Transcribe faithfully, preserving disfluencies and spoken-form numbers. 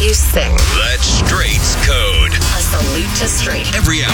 you sing. That's Straight's Code. A salute to Straight. Every hour.